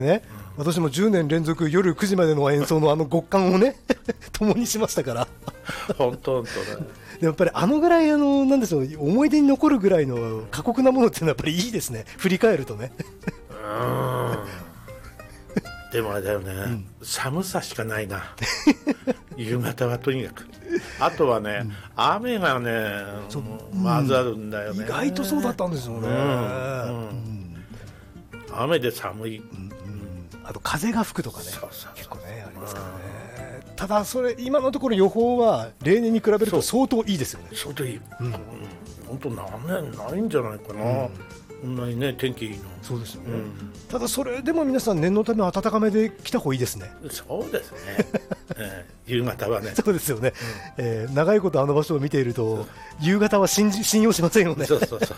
ね、私も10年連続夜9時までの演奏の極感をね共にしましたから本当ねでやっぱりぐらいなんでしょう、思い出に残るぐらいの過酷なものっていうのはやっぱりいいですね、振り返るとねでもあれだよね、寒さしかないな夕方はとにかく、あとはね、雨がねまずあるんだよね、 意外とそうだったんですよね、 雨で寒い、 あと風が吹くとかね、結構ねありますからね。ただそれ今のところ予報は例年に比べると相当いいですよね。 相当いい、本当何年ないんじゃないかな、こんなにね天気いいの。 そうですよね、ただそれでも皆さん念のため暖かめで来た方がいいですね。 そうですね、夕方はねそうですよね、長いことあの場所を見ていると夕方は信用しませんよね。 そうそうそう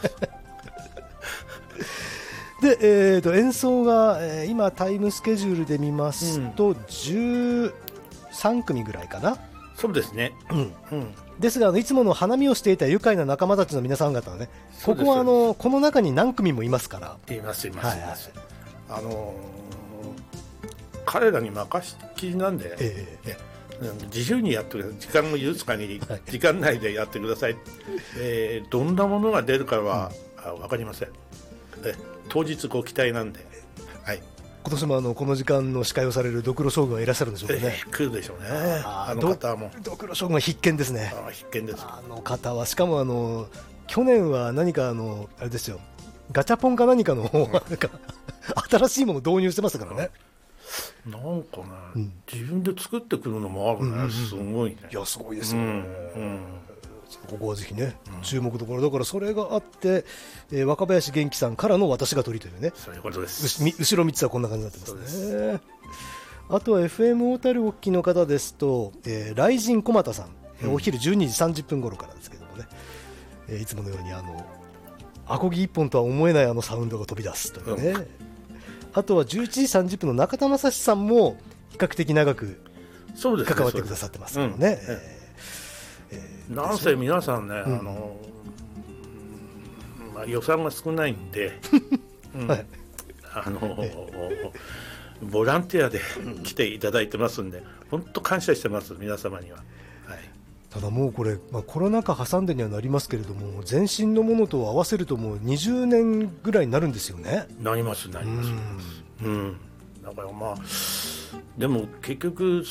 で、演奏が、今タイムスケジュールで見ますと、13組ぐらいかな。 そうですね、 ですがいつもの花見をしていた愉快な仲間たちの皆さん方はね、ここはこの中に何組もいますから。 います彼らに任しきりなんで、自由にやってください、時間も許す限り、時間内でやってください、どんなものが出るかは分かりません、当日ご期待なんで、 今年もこの時間の司会をされるドクロ将軍はいらっしゃるんでしょうかね。 来るでしょうね、あの方も。 ドクロ将軍は必見ですね。 必見です。 あの方はしかも去年は何かあれですよ、ガチャポンか何かのなんか新しいものを導入してましたからね。 なんかね、自分で作ってくるのもあるね、すごいね。 いやすごいですよね、ここはぜひね、注目どころだから、それがあって、若林元気さんからの私が鳥というね、 そういうことです。 後ろ3つはこんな感じになってますね。あとは FM 小樽お聞きの方ですと、雷神小俣さん、お昼12時30分頃からですけどもね、いつものようにアコギ1本とは思えないサウンドが飛び出すというね、あとは11時30分の中田正史さんも比較的長く関わってくださってますからね。 なんせ皆さんね、予算が少ないんでボランティアで来ていただいてますんで、本当感謝してます、皆様には。 ただもうこれ、コロナ禍挟んでにはなりますけれども、前身のものと合わせるともう20年ぐらいになるんですよね。 なりますだからでも結局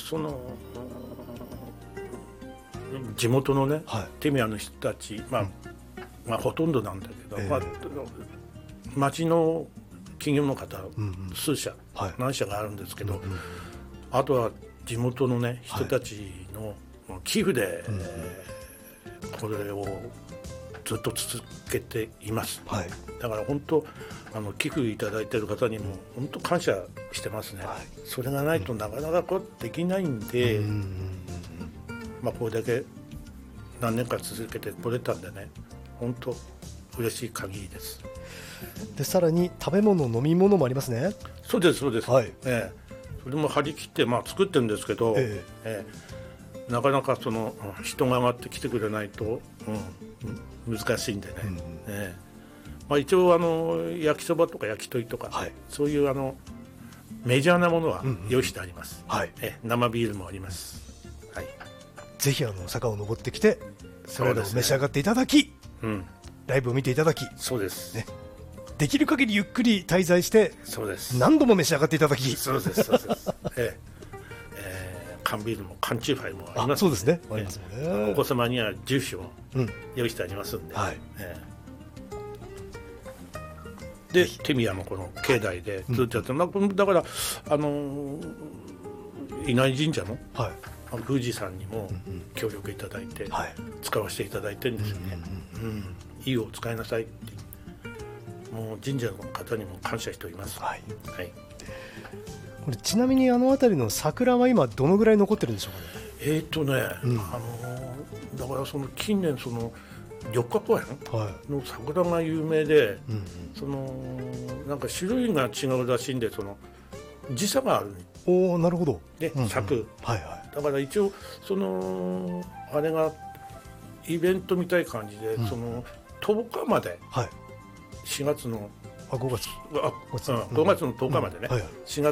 地元のね、テミアの人たち、ほとんどなんだけど、町の企業の方、数社、何社があるんですけど、あとは地元のね人たちの寄付で、これをずっと続けています、だから本当寄付いただいている方にも本当感謝してますね、それがないとなかなかできないんで、これだけ何年か続けてこれたんでね、本当嬉しい限りです。 でさらに食べ物飲み物もありますね。 そうですそうです、それも張り切って作ってるんですけど、なかなか人が上がってきてくれないと、難しいんでね、一応焼きそばとか焼き鳥とか、そういうメジャーなものは用意してあります、生ビールもあります、 ぜひ坂を登ってきてそれらを召し上がっていただき、ライブを見ていただき、 そうです、 できる限りゆっくり滞在して、 そうです、 何度も召し上がっていただき、 そうですそうです、缶ビールも缶チューハイもあります。 そうですね、ありますもんね。 お子様にはジュースを用意してありますんで、でテミヤもこの境内でずっとやってる、だから稲荷神社の宮司さんにも協力いただいて、使わせていただいてるんですよね。いいを使いなさいって、もう神社の方にも感謝しております。 これちなみに辺りの桜は今どのぐらい残ってるんでしょうかね。 だから近年緑化公園の桜が有名で、なんか種類が違うらしいんで、時差がある。 なるほど。 で咲く。だから一応あれがイベントみたいな感じで、10日まで4月の 5月 5月の10日までね、4